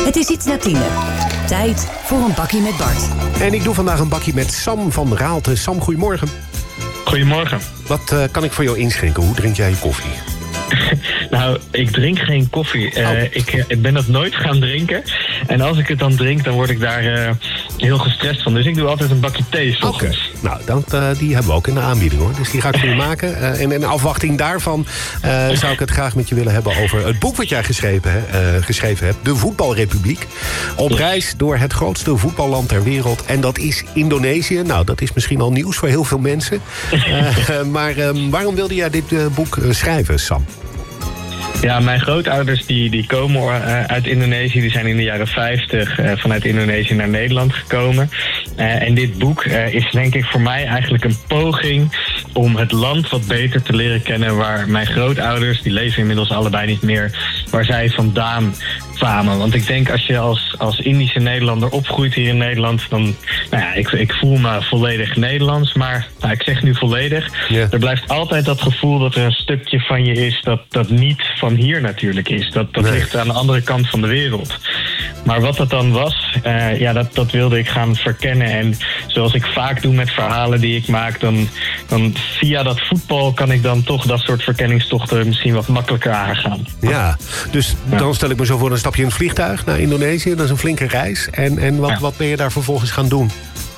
Het is iets na 10. Tijd voor een bakkie met Bart. En ik doe vandaag een bakkie met Sam van Raalte. Sam, goedemorgen. Goedemorgen. Wat kan ik voor jou inschenken? Hoe drink jij je koffie? Nou, ik drink geen koffie. Ik ben dat nooit gaan drinken. En als ik het dan drink, dan word ik daar heel gestrest van. Dus ik doe altijd een bakje thee 's ochtends. Nou, die hebben we ook in de aanbieding, hoor. Dus die ga ik voor je maken. En in afwachting daarvan zou ik het graag met je willen hebben over het boek wat jij geschreven hebt. De Voetbalrepubliek. Op reis door het grootste voetballand ter wereld. En dat is Indonesië. Nou, dat is misschien al nieuws voor heel veel mensen. Maar waarom wilde jij dit boek schrijven, Sam? Ja, mijn grootouders die komen uit Indonesië. Die zijn in de jaren 50 vanuit Indonesië naar Nederland gekomen. En dit boek is denk ik voor mij eigenlijk een poging om het land wat beter te leren kennen, waar mijn grootouders, die leven inmiddels allebei niet meer, waar zij vandaan kwamen. Want ik denk als je als Indische Nederlander opgroeit hier in Nederland, dan, nou ja, ik voel me volledig Nederlands, maar ik zeg nu volledig. Yeah. Er blijft altijd dat gevoel dat er een stukje van je is dat niet van hier natuurlijk is. Dat ligt aan de andere kant van de wereld. Maar wat dat dan was, dat wilde ik gaan verkennen. En zoals ik vaak doe met verhalen die ik maak, dan via dat voetbal kan ik dan toch dat soort verkenningstochten misschien wat makkelijker aangaan. Ja, dus dan stel ik me zo voor, dan stap je in een vliegtuig naar Indonesië. Dat is een flinke reis. En wat ben je daar vervolgens gaan doen?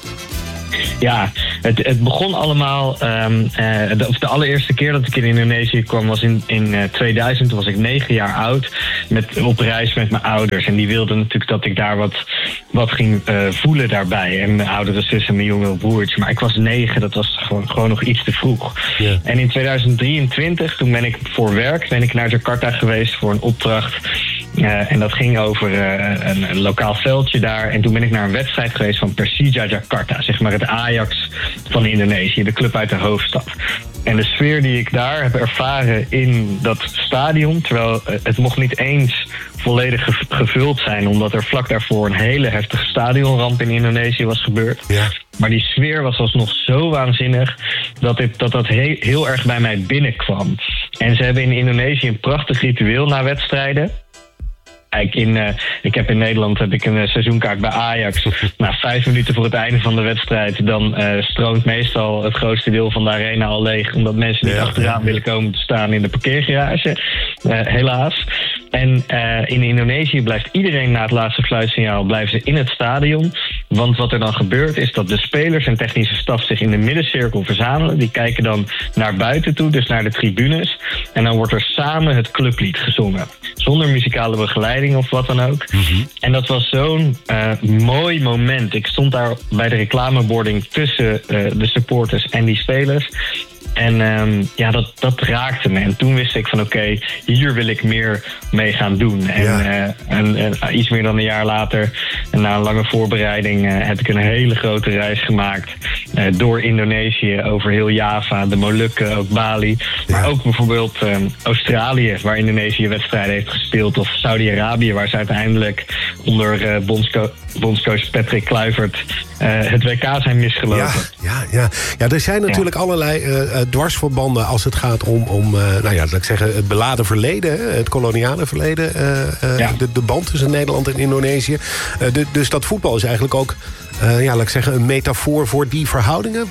Ja, het begon allemaal. De allereerste keer dat ik in Indonesië kwam was in 2000. Toen was ik 9 jaar oud. Op reis met mijn ouders. En die wilden natuurlijk dat ik daar wat ging voelen daarbij. En mijn oudere zus en mijn jongere broertje. Maar ik was 9, dat was gewoon nog iets te vroeg. Yeah. En in 2023, toen ben ik voor werk naar Jakarta geweest voor een opdracht. En dat ging over een lokaal veldje daar. En toen ben ik naar een wedstrijd geweest van Persija Jakarta. Zeg maar het Ajax van Indonesië, de club uit de hoofdstad. En de sfeer die ik daar heb ervaren in dat stadion, terwijl het mocht niet eens volledig gevuld zijn, omdat er vlak daarvoor een hele heftige stadionramp in Indonesië was gebeurd. Ja. Maar die sfeer was alsnog zo waanzinnig dat heel erg bij mij binnenkwam. En ze hebben in Indonesië een prachtig ritueel na wedstrijden. Ik heb in Nederland een seizoenkaart bij Ajax. 5 minuten voor het einde van de wedstrijd, dan stroomt meestal het grootste deel van de arena al leeg, omdat mensen niet achteraan willen komen te staan in de parkeergarage. Helaas. En in Indonesië blijft iedereen na het laatste fluitsignaal blijven ze in het stadion. Want wat er dan gebeurt is dat de spelers en technische staf zich in de middencirkel verzamelen. Die kijken dan naar buiten toe, dus naar de tribunes. En dan wordt er samen het clublied gezongen. Zonder muzikale begeleiding of wat dan ook. Mm-hmm. En dat was zo'n mooi moment. Ik stond daar bij de reclamebording tussen de supporters en die spelers. En dat raakte me. En toen wist ik van oké, hier wil ik meer mee gaan doen. En iets meer dan een jaar later, en na een lange voorbereiding, heb ik een hele grote reis gemaakt. Door Indonesië, over heel Java, de Molukken, ook Bali. Maar ook bijvoorbeeld Australië, waar Indonesië wedstrijden heeft gespeeld. Of Saudi-Arabië, waar ze uiteindelijk onder bondscoach Patrick Kluivert het WK zijn misgelopen. Ja, er zijn natuurlijk allerlei dwarsverbanden als het gaat om laat ik zeggen, het beladen verleden, het koloniale verleden, de band tussen Nederland en Indonesië. Dus dat voetbal is eigenlijk ook, laat ik zeggen, een metafoor voor die verhoudingen.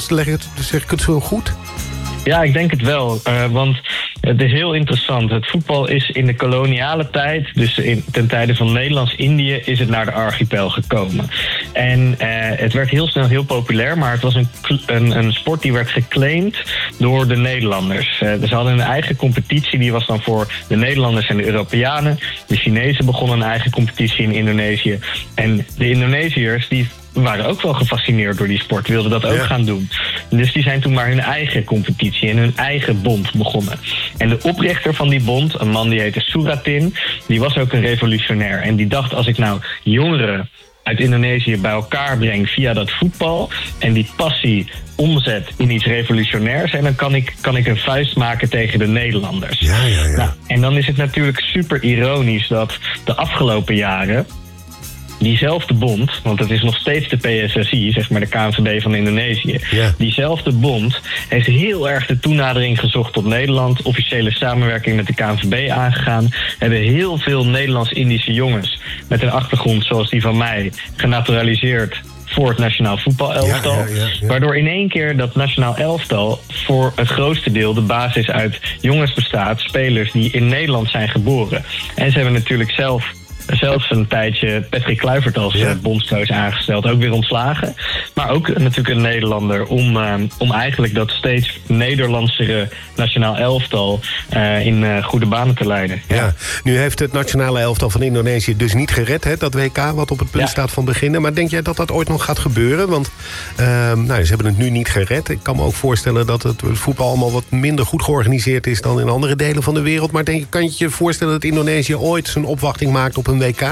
Zeg ik het zo goed? Ja, ik denk het wel. Want het is heel interessant. Het voetbal is in de koloniale tijd, dus ten tijde van Nederlands-Indië, is het naar de archipel gekomen. En het werd heel snel heel populair, maar het was een sport die werd geclaimd door de Nederlanders. Ze hadden een eigen competitie, die was dan voor de Nederlanders en de Europeanen. De Chinezen begonnen een eigen competitie in Indonesië. En de Indonesiërs, die waren ook wel gefascineerd door die sport, wilden dat ook gaan doen. Dus die zijn toen maar hun eigen competitie en hun eigen bond begonnen. En de oprichter van die bond, een man die heette Suratin, die was ook een revolutionair. En die dacht, als ik nou jongeren uit Indonesië bij elkaar breng via dat voetbal en die passie omzet in iets revolutionairs, en dan kan ik een vuist maken tegen de Nederlanders. Ja. Nou, en dan is het natuurlijk super ironisch dat de afgelopen jaren diezelfde bond, want het is nog steeds de PSSI, zeg maar de KNVB van Indonesië. Ja. Diezelfde bond heeft heel erg de toenadering gezocht tot Nederland. Officiële samenwerking met de KNVB aangegaan. Hebben heel veel Nederlands-Indische jongens met een achtergrond zoals die van mij genaturaliseerd voor het nationaal voetbalelftal. Ja. Waardoor in één keer dat nationaal elftal voor het grootste deel de basis uit jongens bestaat, spelers die in Nederland zijn geboren. En ze hebben natuurlijk zelfs een tijdje Patrick Kluivert als bondscoach aangesteld. Ook weer ontslagen. Maar ook natuurlijk een Nederlander om eigenlijk dat steeds Nederlandsere nationaal elftal in goede banen te leiden. Ja. Nu heeft het nationale elftal van Indonesië dus niet gered, hè, dat WK wat op het punt staat van beginnen. Maar denk jij dat dat ooit nog gaat gebeuren? Want ze hebben het nu niet gered. Ik kan me ook voorstellen dat het voetbal allemaal wat minder goed georganiseerd is dan in andere delen van de wereld. Maar kan je je voorstellen dat Indonesië ooit zijn opwachting maakt op een WK?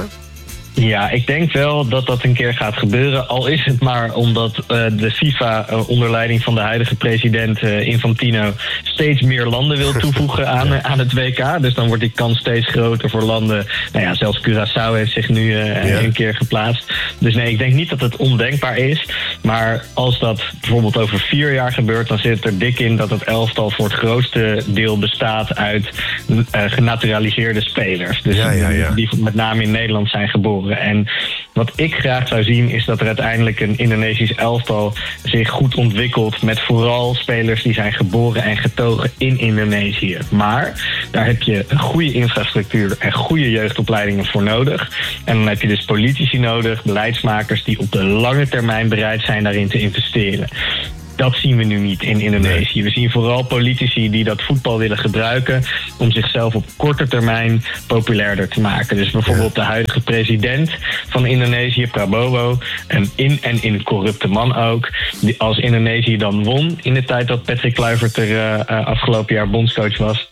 Ja, ik denk wel dat dat een keer gaat gebeuren. Al is het maar omdat de FIFA onder leiding van de huidige president Infantino steeds meer landen wil toevoegen aan het WK. Dus dan wordt die kans steeds groter voor landen. Nou ja, zelfs Curaçao heeft zich nu een keer geplaatst. Dus nee, ik denk niet dat het ondenkbaar is. Maar als dat bijvoorbeeld over 4 jaar gebeurt, dan zit het er dik in dat het elftal voor het grootste deel bestaat uit genaturaliseerde spelers. Dus die met name in Nederland zijn geboren. En wat ik graag zou zien is dat er uiteindelijk een Indonesisch elftal zich goed ontwikkelt met vooral spelers die zijn geboren en getogen in Indonesië. Maar daar heb je een goede infrastructuur en goede jeugdopleidingen voor nodig. En dan heb je dus politici nodig, beleidsmakers die op de lange termijn bereid zijn daarin te investeren. Dat zien we nu niet in Indonesië. Nee. We zien vooral politici die dat voetbal willen gebruiken om zichzelf op korte termijn populairder te maken. Dus bijvoorbeeld de huidige president van Indonesië, Prabowo, een in corrupte man ook. Als Indonesië dan won in de tijd dat Patrick Kluivert er afgelopen jaar bondscoach was,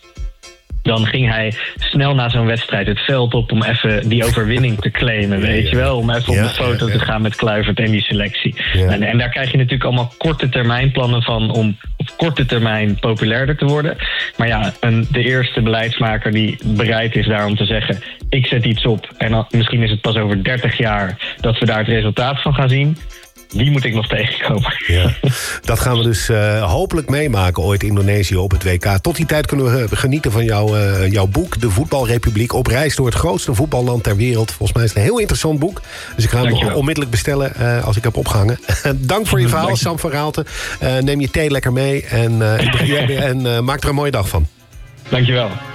dan ging hij snel na zo'n wedstrijd het veld op om even die overwinning te claimen, weet je wel? Om even op de foto te gaan met Kluivert en die selectie. Ja. En daar krijg je natuurlijk allemaal korte termijn plannen van om op korte termijn populairder te worden. Maar ja, de eerste beleidsmaker die bereid is daar om te zeggen, ik zet iets op en misschien is het pas over 30 jaar dat we daar het resultaat van gaan zien. Die moet ik nog tegenkomen. Ja, dat gaan we dus hopelijk meemaken ooit in Indonesië op het WK. Tot die tijd kunnen we genieten van jouw boek, De Voetbalrepubliek. Op reis door het grootste voetballand ter wereld. Volgens mij is het een heel interessant boek. Dus ik ga hem onmiddellijk bestellen als ik heb opgehangen. Dank voor je verhaal, Sam van Raalte. Neem je thee lekker mee en maak er een mooie dag van. Dankjewel.